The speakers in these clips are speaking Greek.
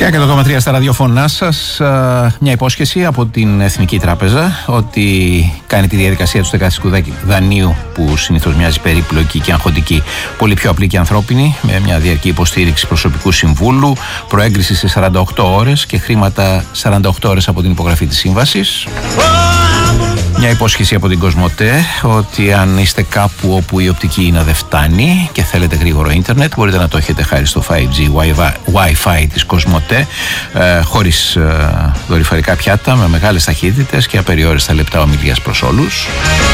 100,3 στα ραδιοφωνά σας. Μια υπόσχεση από την Εθνική Τράπεζα ότι κάνει τη διαδικασία του στεγαστικού δανείου, που συνήθως μοιάζει περίπλοκη και αγχωτική, πολύ πιο απλή και ανθρώπινη, με μια διαρκή υποστήριξη προσωπικού συμβούλου, προέγκριση σε 48 ώρες και χρήματα 48 ώρες από την υπογραφή της σύμβασης. Μια υπόσχεση από την Κοσμοτέ ότι αν είστε κάπου όπου η οπτική ίντα δεν φτάνει και θέλετε γρήγορο ίντερνετ, μπορείτε να το έχετε χάρη στο 5G Wi-Fi της Κοσμοτέ, χωρίς δορυφορικά πιάτα, με μεγάλες ταχύτητες και απεριόριστα λεπτά ομιλίας προς όλους.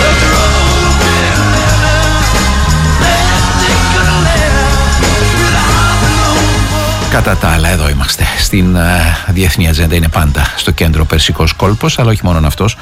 Κατά τα άλλα, εδώ είμαστε. Στην διεθνή ατζέντα είναι πάντα στο κέντρο Περσικός κόλπος, αλλά όχι μόνον αυτός.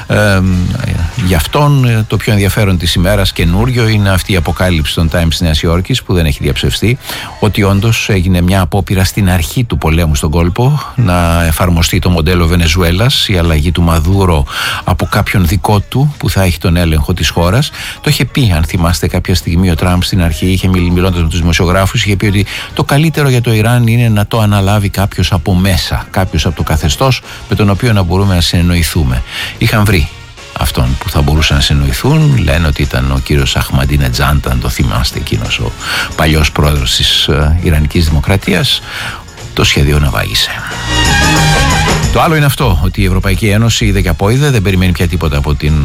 Για αυτόν το πιο ενδιαφέρον της ημέρας καινούριο είναι αυτή η αποκάλυψη των Times της Νέας Υόρκης, που δεν έχει διαψευστεί, ότι όντως έγινε μια απόπειρα στην αρχή του πολέμου στον κόλπο να εφαρμοστεί το μοντέλο Βενεζουέλας, η αλλαγή του Μαδούρο από κάποιον δικό του που θα έχει τον έλεγχο της χώρας. Το είχε πει, αν θυμάστε, κάποια στιγμή ο Τραμπ στην αρχή, είχε μιλώντας με τους δημοσιογράφους, είχε πει ότι το καλύτερο για το Ιράν είναι να το αναλάβει κάποιος από μέσα, κάποιος από το καθεστώς με τον οποίο να μπορούμε να συνεννοηθούμε. Είχαν βρει αυτόν που θα μπορούσαν να συνεννοηθούν. Λένε ότι ήταν ο κύριος Αχμαντίνετζάντ, αν το θυμάστε, εκείνος ο παλιός πρόεδρος της Ιρανικής Δημοκρατίας. Το σχέδιο να βάγισε. Το άλλο είναι αυτό, ότι η Ευρωπαϊκή Ένωση είδε και απόειδε, δεν περιμένει πια τίποτα από τις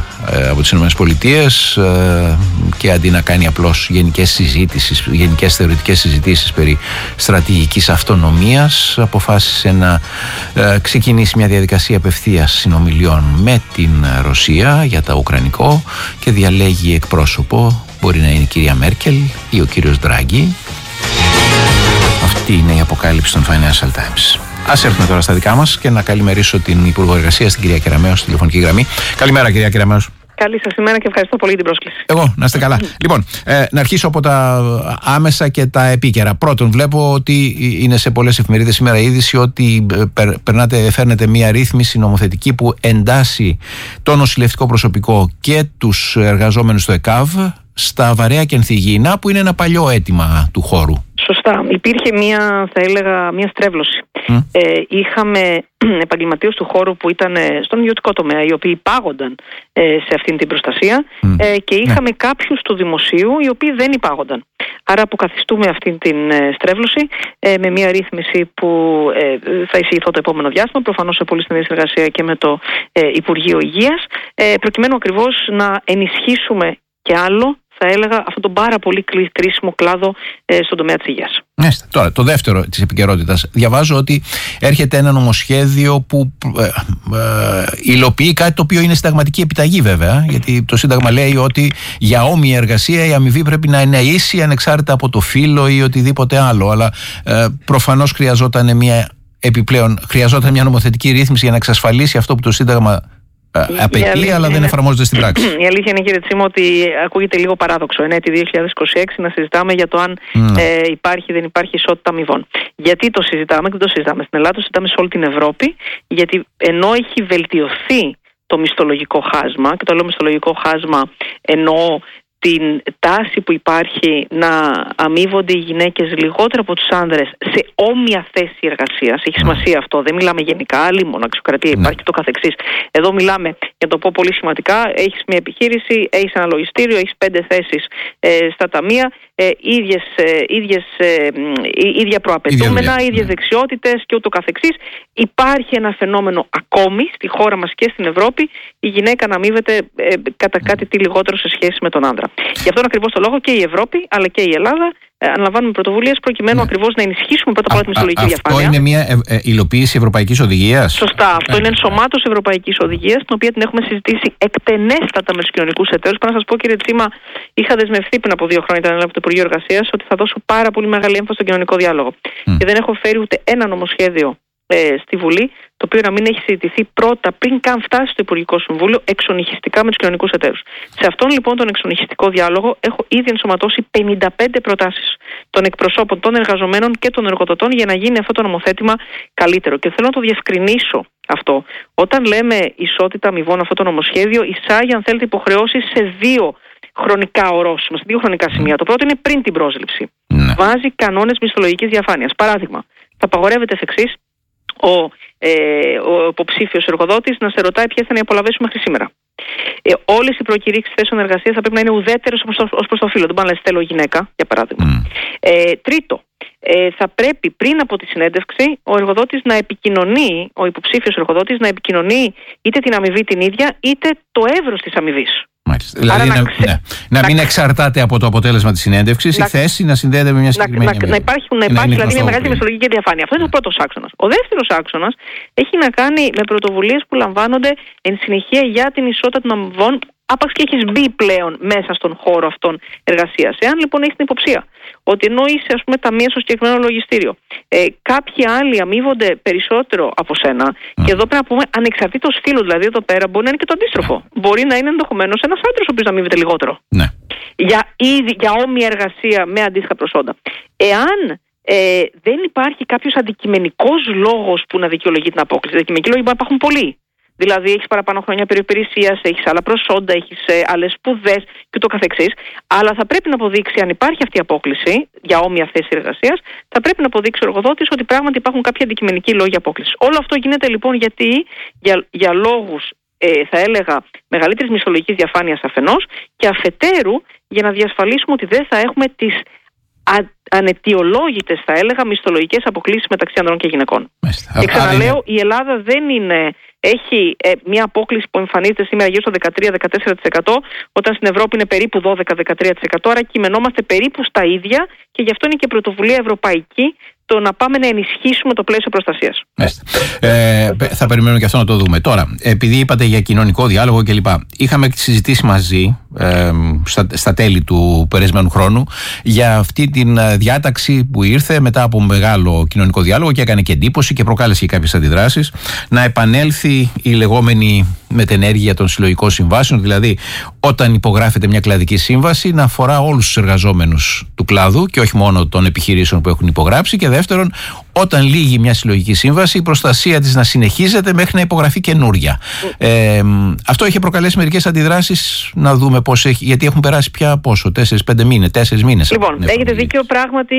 ΗΠΑ, και αντί να κάνει απλώς γενικές θεωρητικές συζητήσεις περί στρατηγικής αυτονομίας, αποφάσισε να ξεκινήσει μια διαδικασία απευθείας συνομιλιών με την Ρωσία για τα ουκρανικό και διαλέγει εκπρόσωπο. Μπορεί να είναι η κυρία Μέρκελ ή ο κύριος Ντράγκη. Αυτή είναι η αποκάλυψη των Financial Times. Ας έρθουμε τώρα στα δικά μας και να καλημερίσω την Υπουργό Εργασίας, την κυρία Κεραμέως, στη τηλεφωνική γραμμή. Καλημέρα, κυρία Κεραμέως. Καλή σας ημέρα και ευχαριστώ πολύ την πρόσκληση. Εγώ, να είστε καλά. Λοιπόν, να αρχίσω από τα άμεσα και τα επίκαιρα. Πρώτον, βλέπω ότι είναι σε πολλές εφημερίδες σήμερα η είδηση ότι φέρνετε μια ρύθμιση νομοθετική που εντάσσει το νοσηλευτικό προσωπικό και τους εργαζόμενους στο ΕΚΑΒ στα βαρέα και ενθυγιεινά, που είναι ένα παλιό αίτημα του χώρου. Σωστά. Υπήρχε μια στρέβλωση. Είχαμε επαγγελματίες του χώρου που ήταν στον ιδιωτικό τομέα, οι οποίοι υπάγονταν σε αυτήν την προστασία, και είχαμε κάποιους του δημοσίου οι οποίοι δεν υπάγονταν. Άρα αποκαθιστούμε αυτήν την στρέβλωση με μια ρύθμιση που θα εισηγηθώ το επόμενο διάστημα, προφανώς σε πολύ στενή συνεργασία και με το Υπουργείο Υγείας, προκειμένου ακριβώς να ενισχύσουμε και άλλο, θα έλεγα, αυτόν τον πάρα πολύ κρίσιμο κλάδο στον τομέα της υγείας. Τώρα, το δεύτερο της επικαιρότητας. Διαβάζω ότι έρχεται ένα νομοσχέδιο που υλοποιεί κάτι το οποίο είναι συνταγματική επιταγή, βέβαια, γιατί το Σύνταγμα λέει ότι για όμοια εργασία η αμοιβή πρέπει να είναι ίση, ανεξάρτητα από το φύλο ή οτιδήποτε άλλο. Αλλά προφανώς χρειαζόταν μια νομοθετική ρύθμιση για να εξασφαλίσει αυτό που το Σύνταγμα απαιτεί, αλλά δεν εφαρμόζεται στην πράξη. Η αλήθεια είναι, κύριε Τσίμο, ότι ακούγεται λίγο παράδοξο εν έτη 2026 να συζητάμε για το αν υπάρχει ή δεν υπάρχει ισότητα αμοιβών. Γιατί το συζητάμε και δεν το συζητάμε στην Ελλάδα, το συζητάμε σε όλη την Ευρώπη, γιατί ενώ έχει βελτιωθεί το μισθολογικό χάσμα, και το λέω μισθολογικό χάσμα εννοώ την τάση που υπάρχει να αμείβονται οι γυναίκες λιγότερο από τους άνδρες σε όμοια θέση εργασίας. Έχει σημασία αυτό. Δεν μιλάμε γενικά, άλλη μόνο αξιοκρατία υπάρχει και το καθεξής. Εδώ μιλάμε, για να το πω πολύ σχηματικά, έχεις μια επιχείρηση, έχεις ένα λογιστήριο, έχεις 5 θέσεις στα ταμεία, ίδια προαπαιτούμενα, ίδιες δεξιότητες και ούτω καθεξής. Υπάρχει ένα φαινόμενο ακόμη στη χώρα μας και στην Ευρώπη, η γυναίκα να αμείβεται κατά κάτι τι λιγότερο σε σχέση με τον άνδρα. Γι' αυτόν ακριβώς το λόγο και η Ευρώπη αλλά και η Ελλάδα αναλαμβάνουμε πρωτοβουλίες προκειμένου ακριβώς να ενισχύσουμε πρώτα απ' όλα τη μισθολογική διαφάνεια. Αυτό είναι μια υλοποίηση ευρωπαϊκής οδηγίας. Σωστά. Αυτό είναι ενσωμάτωση ευρωπαϊκής οδηγίας, την οποία την έχουμε συζητήσει εκτενέστατα με τους κοινωνικούς εταίρους. Πρέπει να σας πω, κύριε Τσίμα, είχα δεσμευτεί πριν από 2 χρόνια, ήταν από το Υπουργείο Εργασίας, ότι θα δώσω πάρα πολύ μεγάλη έμφαση στον κοινωνικό διάλογο. Και δεν έχω φέρει ούτε ένα νομοσχέδιο στη Βουλή, το οποίο να μην έχει συζητηθεί πρώτα, πριν καν φτάσει στο Υπουργικό Συμβούλιο, εξονυχιστικά με τους κοινωνικούς εταίρους. Σε αυτόν λοιπόν τον εξονυχιστικό διάλογο έχω ήδη ενσωματώσει 55 προτάσεις των εκπροσώπων των εργαζομένων και των εργοδοτών για να γίνει αυτό το νομοθέτημα καλύτερο. Και θέλω να το διευκρινίσω αυτό. Όταν λέμε ισότητα αμοιβών, αυτό το νομοσχέδιο εισάγει, αν θέλετε, υποχρεώσεις σε 2 χρονικά ορόσημα, σε 2 χρονικά σημεία. Το πρώτο είναι πριν την πρόσληψη. Βάζει κανόνες μισθολογικής διαφάνειας. Παράδειγμα, θα απαγορεύεται εφ' εξής ο υποψήφιος εργοδότης να σε ρωτάει ποιες ήταν οι απολαβές σου μέχρι σήμερα. Όλες οι προκηρύξεις θέσεων εργασίας θα πρέπει να είναι ουδέτερες ως προς το φύλο. Δεν πάνε να λες θέλω γυναίκα, για παράδειγμα. Τρίτο, θα πρέπει πριν από τη συνέντευξη ο εργοδότης να επικοινωνεί, ο υποψήφιος εργοδότης να επικοινωνεί είτε την αμοιβή την ίδια είτε το εύρος της αμοιβής. Δηλαδή να μην εξαρτάται από το αποτέλεσμα της συνέντευξης η θέση να συνδέεται με μια συγκεκριμένη αμοιβή. Να υπάρχει δηλαδή μια μεγαλύτερη μισθολογική διαφάνεια. Αυτό είναι ο πρώτος άξονας. Ο δεύτερος άξονας έχει να κάνει με πρωτοβουλίες που λαμβάνονται εν συνεχεία για την ισότητα των αμοιβών, άπαξ και έχεις μπει πλέον μέσα στον χώρο αυτών εργασίας. Εάν λοιπόν έχεις την υποψία ότι ενώ είσαι, ας πούμε, ταμεία στο συγκεκριμένο λογιστήριο, κάποιοι άλλοι αμείβονται περισσότερο από σένα, και εδώ πρέπει να πούμε ανεξαρτήτως φύλου, δηλαδή εδώ πέρα μπορεί να είναι και το αντίστροφο. Μπορεί να είναι ενδεχομένως ένας άντρας ο οποίος αμείβεται λιγότερο. Για όμοια εργασία με αντίστοιχα προσόντα. Εάν δεν υπάρχει κάποιος αντικειμενικός λόγος που να δικαιολογεί την απόκληση, αντικειμενικοί λόγοι μπορεί να υπάρχουν πολλοί. Δηλαδή έχεις παραπάνω χρόνια περιπηρεσίας, έχεις άλλα προσόντα, έχεις άλλες σπουδές και ούτω καθεξής. Αλλά θα πρέπει να αποδείξει, αν υπάρχει αυτή η απόκληση για όμοια θέση εργασίας, θα πρέπει να αποδείξει ο εργοδότης ότι πράγματι υπάρχουν κάποιοι αντικειμενικοί λόγοι απόκλησης. Όλο αυτό γίνεται λοιπόν γιατί για λόγους, θα έλεγα, μεγαλύτερης μισθολογικής διαφάνειας αφενός και αφετέρου για να διασφαλίσουμε ότι δεν θα έχουμε τις αναιτιολόγητες, θα έλεγα, μισθολογικές αποκλίσεις μεταξύ ανδρών και γυναικών. Και ξαναλέω, η Ελλάδα δεν έχει μια απόκλιση που εμφανίζεται σήμερα γύρω στο 13-14%, όταν στην Ευρώπη είναι περίπου 12-13%, άρα κειμενόμαστε περίπου στα ίδια και γι' αυτό είναι και πρωτοβουλία ευρωπαϊκή το να πάμε να ενισχύσουμε το πλαίσιο προστασίας. Θα περιμένουμε και αυτό να το δούμε. Τώρα, επειδή είπατε για κοινωνικό διάλογο κλπ. Είχαμε συζητήσει μαζί στα τέλη του περασμένου χρόνου για αυτή την διάταξη που ήρθε μετά από μεγάλο κοινωνικό διάλογο και έκανε και εντύπωση και προκάλεσε και κάποιες αντιδράσεις, να επανέλθει η λεγόμενη μετενέργεια των συλλογικών συμβάσεων, δηλαδή όταν υπογράφεται μια κλαδική σύμβαση να αφορά όλους τους εργαζόμενους του κλάδου και όχι μόνο των επιχειρήσεων που έχουν υπογράψει, και δεύτερον, όταν λύγει μια συλλογική σύμβαση, η προστασία της να συνεχίζεται μέχρι να υπογραφεί καινούρια. Αυτό είχε προκαλέσει μερικές αντιδράσεις. Να δούμε πώς έχει, γιατί έχουν περάσει πια 4 μήνες. Λοιπόν, έχετε δίκιο πράγματι.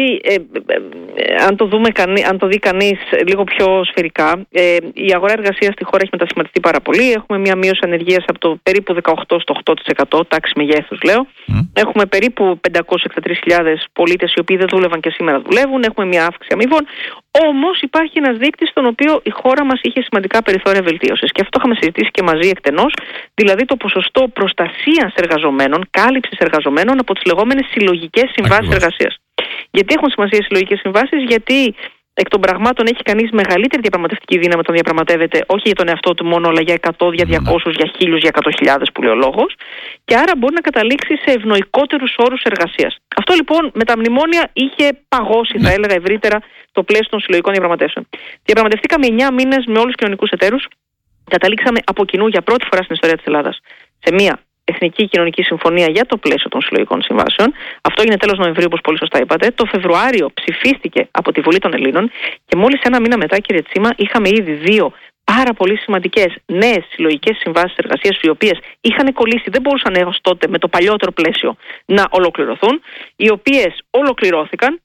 Αν το δει κανείς λίγο πιο σφαιρικά, η αγορά εργασίας στη χώρα έχει μετασχηματιστεί πάρα πολύ. Έχουμε μια μείωση ανεργίας από το περίπου 18% στο 8%, τάξη μεγέθους λέω. Έχουμε περίπου 563.000 πολίτες οι οποίοι δεν δούλευαν και σήμερα δουλεύουν. Έχουμε μια αύξηση αμοιβών. Όμως υπάρχει ένας δείκτης στον οποίο η χώρα μας είχε σημαντικά περιθώρια βελτίωσης. Και αυτό είχαμε συζητήσει και μαζί εκτενώς, δηλαδή το ποσοστό προστασίας εργαζομένων, κάλυψης εργαζομένων από τις λεγόμενες συλλογικές συμβάσεις εργασίας. Γιατί έχουν σημασία οι συλλογικές συμβάσεις? Γιατί εκ των πραγμάτων έχει κανείς μεγαλύτερη διαπραγματευτική δύναμη όταν διαπραγματεύεται όχι για τον εαυτό του μόνο, αλλά για 100, για 200, για 1000, για 100.000 που λέει ο λόγος, και άρα μπορεί να καταλήξει σε ευνοϊκότερους όρους εργασίας. Αυτό λοιπόν με τα μνημόνια είχε παγώσει, θα έλεγα ευρύτερα, το πλαίσιο των συλλογικών διαπραγματεύσεων. Διαπραγματευτήκαμε 9 μήνες με όλους τους κοινωνικούς εταίρους, καταλήξαμε από κοινού για πρώτη φορά στην ιστορία της Ελλάδας σε μια Εθνική Κοινωνική Συμφωνία για το πλαίσιο των συλλογικών συμβάσεων. Αυτό έγινε τέλος Νοεμβρίου, όπως πολύ σωστά είπατε. Το Φεβρουάριο ψηφίστηκε από τη Βουλή των Ελλήνων και μόλις ένα μήνα μετά, κύριε Τσίμα, είχαμε ήδη 2 πάρα πολύ σημαντικές νέες συλλογικές συμβάσεις εργασίας, οι οποίες είχαν κολλήσει, δεν μπορούσαν έως τότε με το παλιότερο πλαίσιο να ολοκληρωθούν, οι οποίες ολοκληρώθηκαν.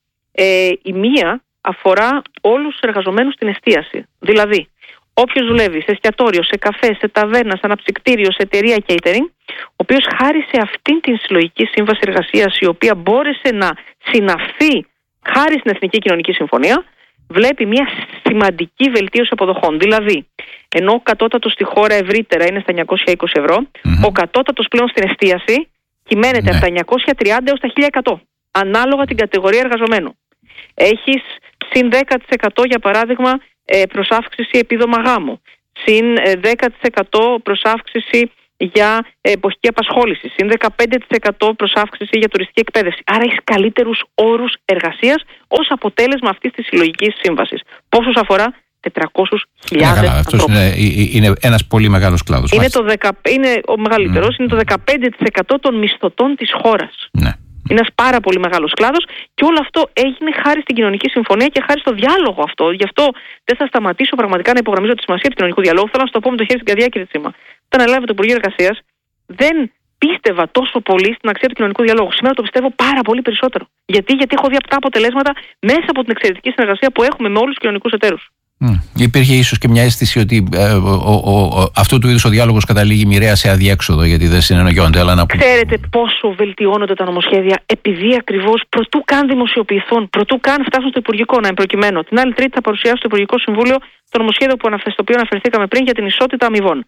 Η μία αφορά όλους τους εργαζομένους στην εστίαση. Δηλαδή, όποιος δουλεύει σε εστιατόριο, σε καφέ, σε ταβέρνα, σε αναψυκτήριο, σε εταιρεία catering, ο οποίος χάρη σε αυτήν την συλλογική σύμβαση εργασίας, η οποία μπόρεσε να συναυθεί χάρη στην Εθνική Κοινωνική Συμφωνία, βλέπει μια σημαντική βελτίωση αποδοχών. Δηλαδή, ενώ ο κατώτατος στη χώρα ευρύτερα είναι στα 920 ευρώ, ο κατώτατος πλέον στην εστίαση κυμαίνεται από τα 930 έως τα 1100, ανάλογα την κατηγορία εργαζομένου. Έχεις συν 10% για παράδειγμα προσάυξηση επίδομα γάμου, συν 10% προσάυξηση για εποχική απασχόληση, συν 15% προσάυξηση για τουριστική εκπαίδευση. Άρα έχεις καλύτερους όρους εργασίας ως αποτέλεσμα αυτής της συλλογικής σύμβασης. Πόσους αφορά? 400.000 ανθρώπους. Είναι ένας πολύ μεγάλος κλάδος. Είναι ο μεγαλύτερος, είναι το 15% των μισθωτών της χώρας. Ναι. Είναι ένας πάρα πολύ μεγάλος κλάδος και όλο αυτό έγινε χάρη στην Κοινωνική Συμφωνία και χάρη στο διάλογο αυτό. Γι' αυτό δεν θα σταματήσω πραγματικά να υπογραμμίζω τη σημασία του κοινωνικού διαλόγου. Θέλω να σου το πω με το χέρι στην καρδιά, κύριε Τσίμα. Όταν ανέλαβε το Υπουργείο Εργασίας, δεν πίστευα τόσο πολύ στην αξία του κοινωνικού διαλόγου. Σήμερα το πιστεύω πάρα πολύ περισσότερο. Γιατί έχω δει αυτά αποτελέσματα μέσα από την εξαιρετική συνεργασία που έχουμε με όλους τους κοινωνικούς εταίρους. Υπήρχε ίσως και μια αίσθηση ότι αυτού του είδους ο διάλογος καταλήγει μοιραία σε αδιέξοδο, γιατί δεν συνεννοιόνται. Αλλά Ξέρετε πόσο βελτιώνονται τα νομοσχέδια επειδή ακριβώς προτού καν δημοσιοποιηθούν, προτού καν φτάσουν στο Υπουργικό, να εμπροκειμένου. Την άλλη Τρίτη θα παρουσιάσω στο Υπουργικό Συμβούλιο το νομοσχέδιο στο οποίο αναφερθήκαμε πριν για την ισότητα αμοιβών.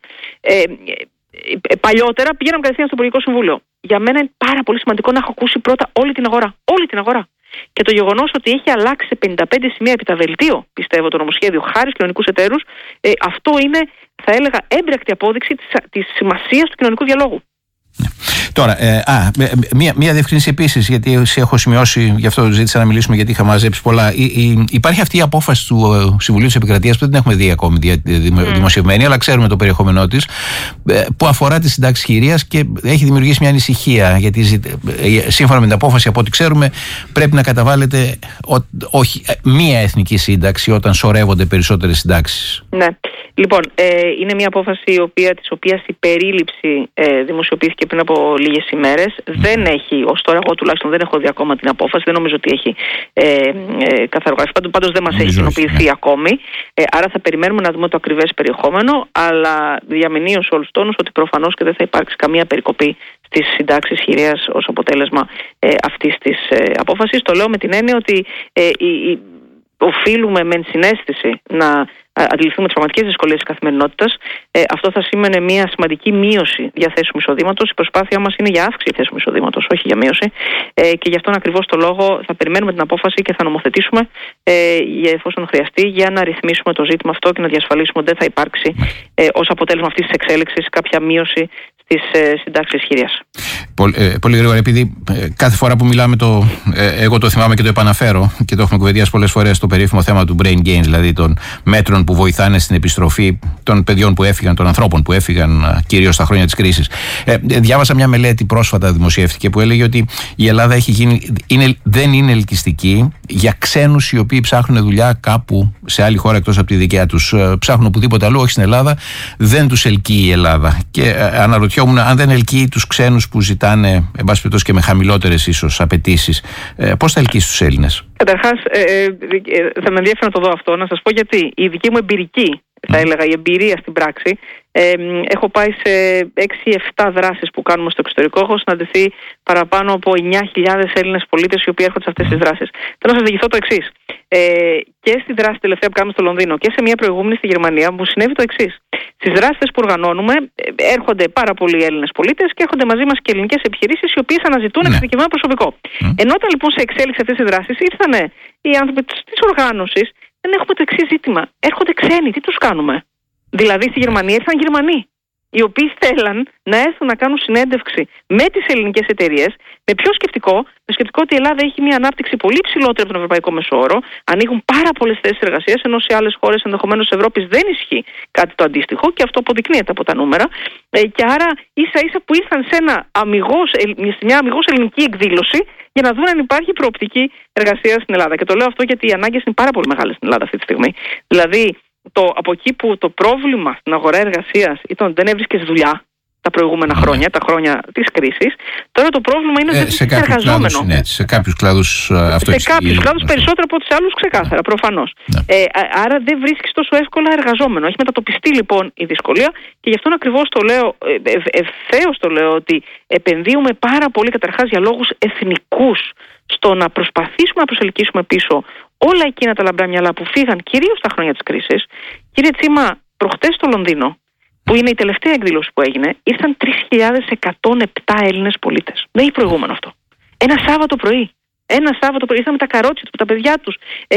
Παλιότερα πηγαίναμε κατευθείαν στο Υπουργικό Συμβούλιο. Για μένα είναι πάρα πολύ σημαντικό να έχω ακούσει πρώτα όλη την αγορά. Όλη την αγορά. Και το γεγονός ότι έχει αλλάξει σε 55 σημεία επί τα βελτίο, πιστεύω, το νομοσχέδιο χάρη στους κοινωνικούς εταίρους, αυτό είναι, θα έλεγα, έμπρακτη απόδειξη της σημασίας του κοινωνικού διαλόγου. Τώρα, μία διευκρίνηση επίσης, γιατί σε έχω σημειώσει, γι' αυτό ζήτησα να μιλήσουμε, γιατί είχα μαζέψει πολλά. Υπάρχει αυτή η απόφαση του Συμβουλίου της Επικρατείας που δεν την έχουμε δει ακόμη δημοσιευμένη, αλλά ξέρουμε το περιεχόμενό της, που αφορά τις συντάξεις χειρίας και έχει δημιουργήσει μια ανησυχία. Γιατί σύμφωνα με την απόφαση, από ό,τι ξέρουμε, πρέπει να καταβάλλεται όχι μία εθνική σύνταξη όταν σωρεύονται περισσότερες συντάξεις. Ναι. Λοιπόν, είναι μια απόφαση της οποίας η περίληψη δημοσιοποιήθηκε πριν από λίγες ημέρες. Δεν έχει, ως τώρα εγώ τουλάχιστον δεν έχω δει ακόμα την απόφαση, δεν νομίζω ότι έχει καθαρογραφεί, πάντως δεν μας έχει κοινοποιηθεί ακόμη. Άρα θα περιμένουμε να δούμε το ακριβές περιεχόμενο, αλλά διαμηνύω σε όλους τους τόνους ότι προφανώς και δεν θα υπάρξει καμία περικοπή στις συντάξεις χειρίας ως αποτέλεσμα αυτής της απόφασης. Το λέω με την έννοια ότι οφείλουμε με συναίσθηση να αντιληφθούμε τις πραγματικές δυσκολίες της καθημερινότητας. Αυτό θα σήμαινε μια σημαντική μείωση διαθέσιμου εισοδήματος. Η προσπάθειά μας είναι για αύξηση διαθέσιμου εισοδήματος, όχι για μείωση. Και γι' αυτόν ακριβώς το λόγο θα περιμένουμε την απόφαση και θα νομοθετήσουμε εφόσον χρειαστεί για να ρυθμίσουμε το ζήτημα αυτό και να διασφαλίσουμε ότι δεν θα υπάρξει ως αποτέλεσμα αυτής της εξέλιξης κάποια μείωση στις συντάξεις χειρίας. Πολύ γρήγορα, επειδή κάθε φορά που μιλάμε εγώ το θυμάμαι και το επαναφέρω και το έχουμε κουβεντιάσει πολλές φορές, το περίφημο θέμα του brain gain, δηλαδή των μέτρων που βοηθάνε στην επιστροφή των παιδιών που έφυγαν, των ανθρώπων που έφυγαν κυρίως στα χρόνια της κρίσης. Διάβασα μια μελέτη πρόσφατα, δημοσιεύτηκε, που έλεγε ότι η Ελλάδα δεν είναι ελκυστική για ξένους οι οποίοι ψάχνουν δουλειά κάπου σε άλλη χώρα εκτός από τη δικιά τους. Ψάχνουν οπουδήποτε αλλού, όχι στην Ελλάδα. Δεν τους ελκύει η Ελλάδα. Και αναρωτιόμουν αν δεν ελκύει τους ξένους που ζητάνε, εν πάση περιπτώσει και με χαμηλότερες ίσως απαιτήσεις, πώς θα ελκύσει τους Έλληνες? Καταρχάς, θα με ενδιαφέρει να το δω αυτό, να σας πω γιατί. Η δική μου εμπειρική, θα έλεγα, η εμπειρία στην πράξη, έχω πάει σε 6-7 δράσεις που κάνουμε στο εξωτερικό. Έχω συναντηθεί παραπάνω από 9.000 Έλληνες πολίτες οι οποίοι έρχονται σε αυτές τις δράσεις. Θέλω να σας διηγηθώ το εξής. Και στη δράση τελευταία που κάνουμε στο Λονδίνο και σε μια προηγούμενη στη Γερμανία, μου συνέβη το εξής. Στις δράσεις που οργανώνουμε έρχονται πάρα πολλοί Έλληνες πολίτες και έρχονται μαζί μας και ελληνικές επιχειρήσεις οι οποίες αναζητούν εξειδικευμένο προσωπικό. Ενώ όταν λοιπόν σε εξέλιξη αυτές τις δράσεις ήρθαν οι άνθρωποι της οργάνωσης, δεν έχουμε το εξής ζήτημα. Έρχονται ξένοι, τι τους κάνουμε? Δηλαδή στη Γερμανία ήρθαν Γερμανοί, οι οποίοι θέλαν να έρθουν να κάνουν συνέντευξη με τις ελληνικές εταιρείες, με ποιο σκεπτικό? Με σκεπτικό ότι η Ελλάδα έχει μια ανάπτυξη πολύ ψηλότερη από τον ευρωπαϊκό μεσόωρο, ανοίγουν πάρα πολλές θέσεις εργασίας, ενώ σε άλλες χώρες ενδεχομένως της Ευρώπης δεν ισχύει κάτι το αντίστοιχο, και αυτό αποδεικνύεται από τα νούμερα. Και άρα ίσα-ίσα που ήρθαν σε μια αμιγώς ελληνική εκδήλωση για να δουν αν υπάρχει προοπτική εργασίας στην Ελλάδα. Και το λέω αυτό γιατί οι ανάγκες είναι πάρα πολύ μεγάλες στην Ελλάδα αυτή τη στιγμή. Δηλαδή, από εκεί που το πρόβλημα στην αγορά εργασίας ήταν ότι δεν έβρισκες δουλειά τα προηγούμενα χρόνια, τα χρόνια της κρίσης, τώρα το πρόβλημα είναι ότι δεν είσαι εργαζόμενο. Σε κάποιους κλάδους αυτό σε κάποιους κλάδους περισσότερο από τους άλλους, ξεκάθαρα, προφανώς. Άρα δεν βρίσκεις τόσο εύκολα εργαζόμενο. Έχει μετατοπιστεί λοιπόν η δυσκολία και γι' αυτόν ακριβώς το λέω, ευθέως το λέω, ότι επενδύουμε πάρα πολύ καταρχάς για λόγους εθνικούς στο να προσπαθήσουμε να προσελκύσουμε πίσω όλα εκείνα τα λαμπρά μυαλά που φύγαν κυρίως στα χρόνια της κρίσης. Κύριε Τσίμα, προχτές στο Λονδίνο, που είναι η τελευταία εκδήλωση που έγινε, ήρθαν 3.107 Έλληνες πολίτες. Δεν έχει προηγούμενο αυτό. Ένα Σάββατο πρωί. Ήρθαν με τα καρότσια τους, με τα παιδιά τους,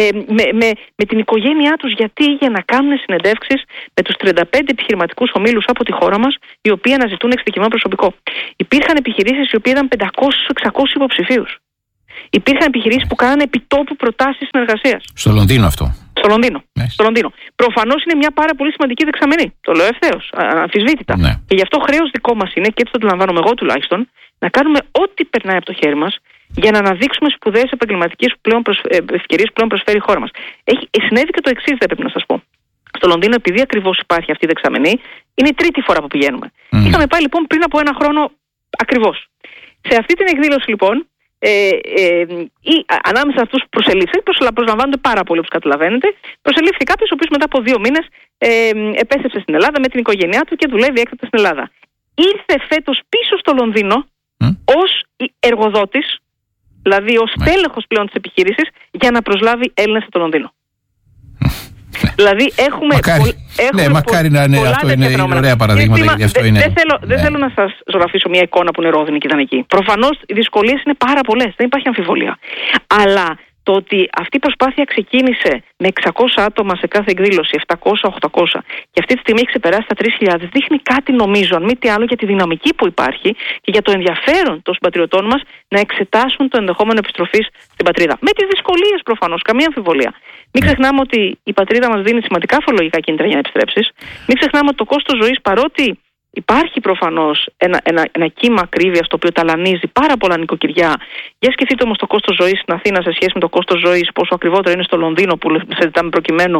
με την οικογένειά τους. Γιατί? Για να κάνουν συνεντεύξεις με τους 35 επιχειρηματικούς ομίλους από τη χώρα μας, οι οποίοι αναζητούν εξειδικευμένο προσωπικό. Υπήρχαν επιχειρήσεις οι οποίοι είδαν 500-600 υποψηφίους. Υπήρχαν επιχειρήσεις που κάνανε επιτόπου προτάσεις συνεργασίας. Στο Λονδίνο αυτό. Στο Λονδίνο. Προφανώς είναι μια πάρα πολύ σημαντική δεξαμενή. Το λέω ευθέως, αναμφισβήτητα. Ναι. Και γι' αυτό χρέος δικό μας είναι, και έτσι το αντιλαμβάνομαι εγώ τουλάχιστον, να κάνουμε ό,τι περνάει από το χέρι μας για να αναδείξουμε σπουδαίες επαγγελματικές ευκαιρίες που πλέον προσφέρει η χώρα μας. Συνέβη και το εξής, δεν πρέπει να σας πω. Στο Λονδίνο, επειδή ακριβώς υπάρχει αυτή η δεξαμενή, είναι η τρίτη φορά που πηγαίνουμε. Είχαμε πάει λοιπόν πριν από ένα χρόνο Ακριβώς. Σε αυτή την εκδήλωση λοιπόν, ανάμεσα σε αυτούς που προσλαμβάνονται πάρα πολύ, όπως καταλαβαίνετε, προσελήφθη κάποιος ο οποίος μετά από 2 μήνες επέστρεψε στην Ελλάδα με την οικογένειά του και δουλεύει έκτακτα στην Ελλάδα. Ήρθε φέτος πίσω στο Λονδίνο ως εργοδότης, δηλαδή ως τέλεχος πλέον της επιχείρησης, για να προσλάβει Έλληνες στο Λονδίνο. Δηλαδή έχουμε μακάρι να είναι αυτό, είναι ωραία παραδείγματα, γιατί αυτό είναι. Δεν θέλω να σας ζωγραφίσω μια εικόνα που είναι ρόδινη και ήταν εκεί. Προφανώς οι δυσκολίες είναι πάρα πολλές, δεν υπάρχει αμφιβολία. Αλλά το ότι αυτή η προσπάθεια ξεκίνησε με 600 άτομα σε κάθε εκδήλωση, 700-800, και αυτή τη στιγμή έχει ξεπεράσει τα 3.000, δείχνει κάτι, νομίζω, αν μη τι άλλο, για τη δυναμική που υπάρχει και για το ενδιαφέρον των συμπατριωτών μας να εξετάσουν το ενδεχόμενο επιστροφής στην πατρίδα. Με τις δυσκολίες προφανώς, καμία αμφιβολία. Μην ξεχνάμε ότι η πατρίδα μας δίνει σημαντικά φορολογικά κίνητρα για να επιστρέψεις. Μην ξεχνάμε ότι το κόστος ζωής, παρότι υπάρχει προφανώς ένα κύμα ακρίβειας το οποίο ταλανίζει πάρα πολλά νοικοκυριά. Για σκεφτείτε όμως το κόστος ζωής στην Αθήνα σε σχέση με το κόστος ζωής, πόσο ακριβότερο είναι στο Λονδίνο που συζητάμε προκειμένου,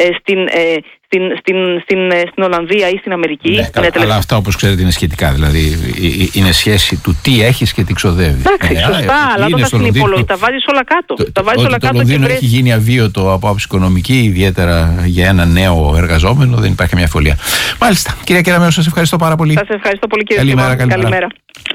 στην Ολλανδία ή στην Αμερική. Ναι, αλλά αυτά, όπως ξέρετε, είναι σχετικά. Δηλαδή είναι σχέση του τι έχεις και τι ξοδεύεις. Εντάξει, σωστά, αλλά όταν στην υπολογή τα βάζεις όλα κάτω. Το Λονδίνο έχει γίνει αβίωτο από άποψη οικονομική, ιδιαίτερα για ένα νέο εργαζόμενο, δεν υπάρχει καμιά αφιβολία. Μάλιστα. Κυρία Κεραμέο, σας ευχαριστώ πάρα πολύ. Σας ευχαριστώ πολύ, κύριε Τσίμα. Καλημέρα.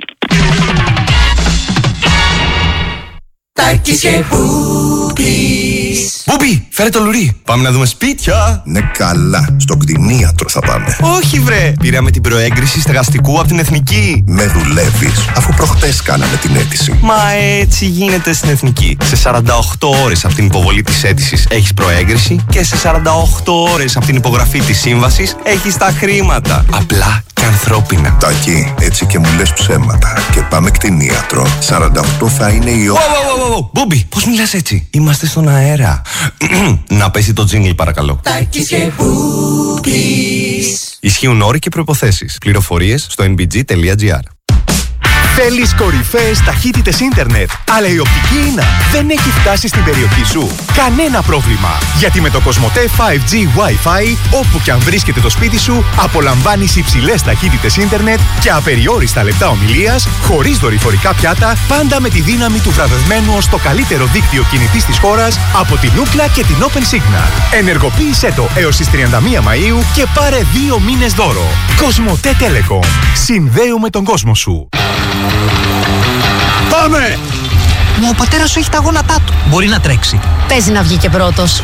Τάκης και Μπούμπης. Μπούμπη, φέρε το λουρί. Πάμε να δούμε σπίτια. Ναι, καλά. Στον κτηνίατρο θα πάμε. Όχι, βρε. Πήραμε την προέγκριση στεγαστικού από την Εθνική. Με δουλεύεις, αφού προχτές κάναμε την αίτηση. Μα έτσι γίνεται στην Εθνική. Σε 48 ώρες από την υποβολή της αίτησης έχεις προέγκριση και σε 48 ώρες από την υπογραφή της σύμβασης έχεις τα χρήματα. Απλά και ανθρώπινα. Τάκη, έτσι και μου λες ψέματα. Και πάμε κτηνίατρο. 48 θα είναι η ώρα. Μπούμπη, πώς μιλάς έτσι? Είμαστε στον αέρα. Να πέσει το τζίνγκλ, παρακαλώ. Τάκης και Μπούμπης. Ισχύουν όροι και προϋποθέσεις. Πληροφορίες στο nbg.gr. Θέλεις κορυφαίες ταχύτητες ίντερνετ, αλλά η οπτική ίνα δεν έχει φτάσει στην περιοχή σου? Κανένα πρόβλημα, γιατί με το Κοσμοτέ 5G Wi-Fi, όπου και αν βρίσκεται το σπίτι σου, απολαμβάνεις υψηλές ταχύτητες ίντερνετ και απεριόριστα λεπτά ομιλίας, χωρίς δορυφορικά πιάτα, πάντα με τη δύναμη του βραβευμένου ως το καλύτερο δίκτυο κινητής της χώρας από την Ookla και την Open Signal. Ενεργοποίησέ το έως τις 31 Μαΐου και πάρε 2 μήνες δώρο. Κοσμοτέ Telecom. Συνδέουμε τον κόσμο σου. Πάμε! Μα ο πατέρας σου έχει τα γόνατά του. Μπορεί να τρέξει. Παίζει να βγει και πρώτος.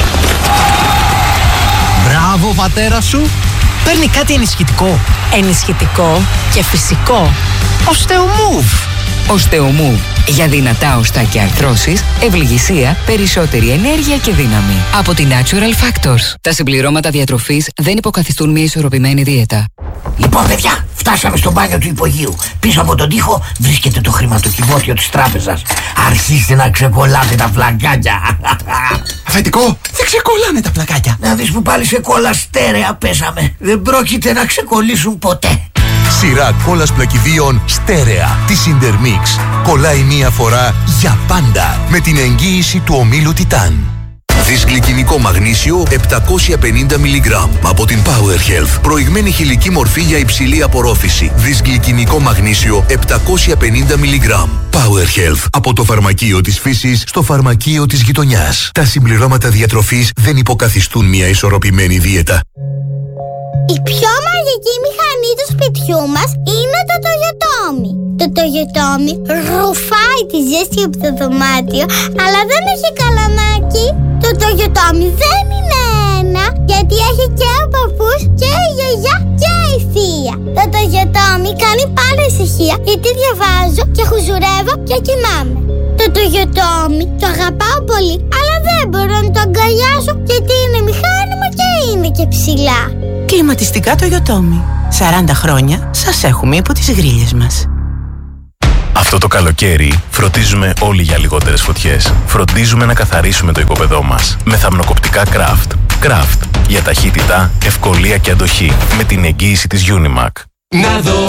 Μπράβο, πατέρα σου. Παίρνει κάτι ενισχυτικό. Ενισχυτικό και φυσικό. Osteomove. Osteomove. Για δυνατά οστά και αρθρώσεις, ευληγησία, περισσότερη ενέργεια και δύναμη. Από τη Natural Factors. Τα συμπληρώματα διατροφής δεν υποκαθιστούν μια ισορροπημένη δίαιτα. Λοιπόν, παιδιά, φτάσαμε στο μπάνιο του υπογείου. Πίσω από τον τοίχο βρίσκεται το χρηματοκιβώτιο της τράπεζας. Αρχίστε να ξεκολλάτε τα πλακάκια. Αφεντικό, δεν ξεκολλάνε τα πλακάκια. Να δεις που πάλι σε κόλλα στέρεα πέσαμε. Δεν πρόκειται να ξεκολλήσουν ποτέ. Σειρά κόλλας πλακιδίων στέρεα της Intermix. Κολλάει μία φορά για πάντα με την εγγύηση του ομίλου Titan. Δυσγλυκινικό μαγνήσιο 750 mg από την Power Health. Προηγμένη χηλική μορφή για υψηλή απορρόφηση. Δυσγλυκινικό μαγνήσιο 750 mg. Power Health. Από το φαρμακείο της φύσης στο φαρμακείο της γειτονιάς. Τα συμπληρώματα διατροφής δεν υποκαθιστούν μια ισορροπημένη δίαιτα. Η πιο μαγική μηχανή του σπιτιού μας είναι το Toyotomi. Το Toyotomi ρουφάει τη ζέστη από το δωμάτιο, αλλά δεν έχει καλαμάκι. Το Toyotomi δεν είναι ένα, γιατί έχει και ο παππούς και η γιαγιά και η θεία. Το Toyotomi κάνει πάντα ησυχία, γιατί διαβάζω και χουζουρεύω και κοιμάμαι. Το Toyotomi το αγαπάω πολύ, αλλά δεν μπορώ να το αγκαλιάσω, γιατί είναι μηχάνημα και είναι και ψηλά. Κλιματιστικά Toyotomi. 40 χρόνια σας έχουμε υπό τις γρίλες μας. Αυτό το καλοκαίρι φροντίζουμε όλοι για λιγότερες φωτιές. Φροντίζουμε να καθαρίσουμε το οικοπεδό μας με θαμνοκοπτικά Craft. Craft για ταχύτητα, ευκολία και αντοχή με την εγγύηση της Unimac. Να δω